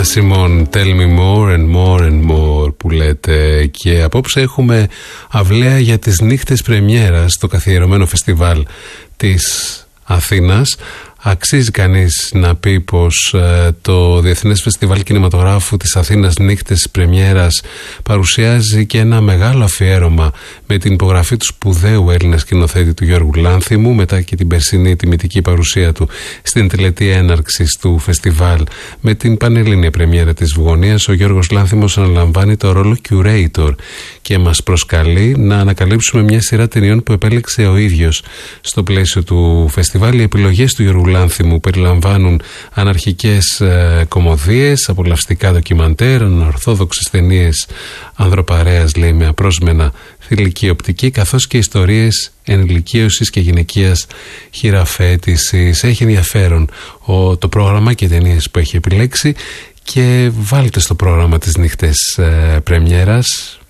Σίμον, tell me more and more and more που λέτε. Και απόψε έχουμε αυλαία για τις νύχτες πρεμιέρας στο καθιερωμένο φεστιβάλ της Αθήνας. Αξίζει κανείς να πει πως το Διεθνές Φεστιβάλ Κινηματογράφου της Αθήνας Νύχτες Πρεμιέρας παρουσιάζει και ένα μεγάλο αφιέρωμα με την υπογραφή του σπουδαίου Έλληνα σκηνοθέτη του Γιώργου Λάνθιμου, μετά και την περσινή τιμητική παρουσία του στην τελετή έναρξης του φεστιβάλ με την πανελλήνια πρεμιέρα της Βουγωνίας. Ο Γιώργος Λάνθιμος αναλαμβάνει το ρόλο curator και μας προσκαλεί να ανακαλύψουμε μια σειρά ταινιών που επέλεξε ο ίδιος στο πλαίσιο του φεστιβάλ. Οι επιλογές του Γιώργου Λάνθιμου περιλαμβάνουν αναρχικές κωμωδίες, απολαυστικά ντοκιμαντέρ, ανορθόδοξες ταινίες ανδροπαρέας, λέει, με απρόσμενα θηλυκή οπτική, καθώς και ιστορίες ενηλικίωσης και γυναικείας χειραφέτησης. Έχει ενδιαφέρον το πρόγραμμα και οι ταινίες που έχει επιλέξει, και βάλτε στο πρόγραμμα τις νύχτες πρεμιέρας